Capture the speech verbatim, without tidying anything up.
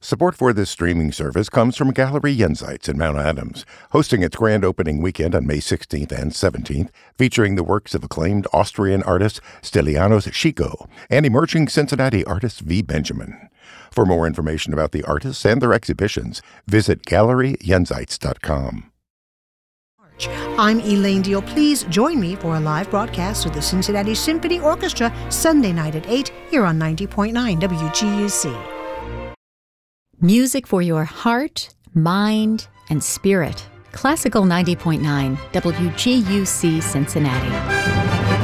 Support for this streaming service comes from Gallery Jenseits in Mount Adams, hosting its grand opening weekend on May sixteenth and seventeenth, featuring the works of acclaimed Austrian artist Stylianos Chico and emerging Cincinnati artist V. Benjamin. For more information about the artists and their exhibitions, visit gallery jenseits dot com. I'm Elaine Deal. Please join me for a live broadcast of the Cincinnati Symphony Orchestra Sunday night at eight here on ninety point nine W G U C. Music for your heart, mind, and spirit. Classical ninety point nine W G U C Cincinnati.